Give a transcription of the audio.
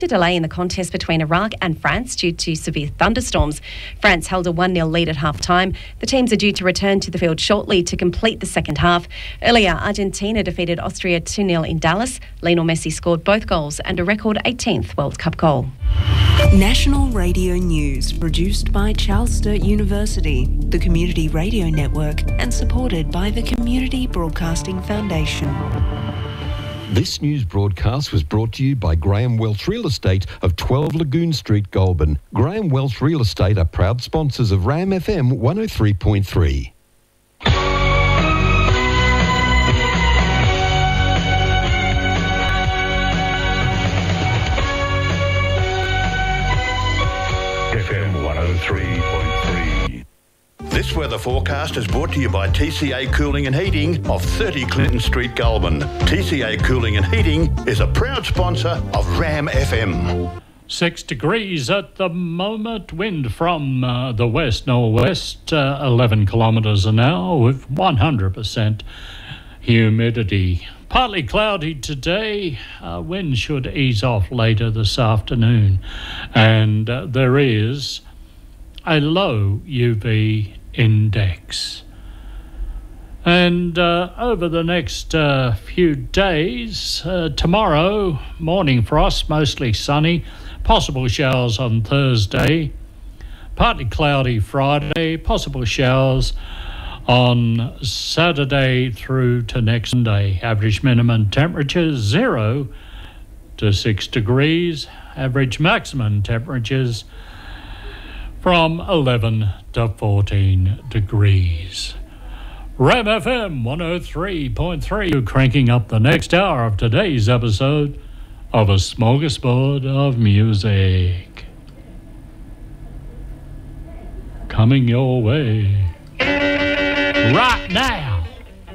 A delay in the contest between Iraq and France due to severe thunderstorms. France held a 1-0 lead at half-time. The teams are due to return to the field shortly to complete the second half. Earlier, Argentina defeated Austria 2-0 in Dallas. Lionel Messi scored both goals and a record 18th World Cup goal. National Radio News, produced by Charles Sturt University, the Community Radio Network, and supported by the Community Broadcasting Foundation. This news broadcast was brought to you by Graham Welch Real Estate of 12 Lagoon Street, Goulburn. Graham Welch Real Estate are proud sponsors of RAM FM 103.3. FM 103.3. This weather forecast is brought to you by TCA Cooling and Heating of 30 Clinton Street, Goulburn. TCA Cooling and Heating is a proud sponsor of RAM FM. 6 degrees at the moment, wind from the west-northwest, 11 kilometres an hour with 100% humidity. Partly cloudy today, wind should ease off later this afternoon, and there is a low UV index. And over the next few days, tomorrow, morning frost, mostly sunny, possible showers on Thursday, partly cloudy Friday, possible showers on Saturday through to next Sunday. Average minimum temperatures 0 to 6 degrees, average maximum temperatures from 11 to 14 degrees. RAM FM 103.3, cranking up the next hour of today's episode of A Smorgasbord of Music. Coming your way right now.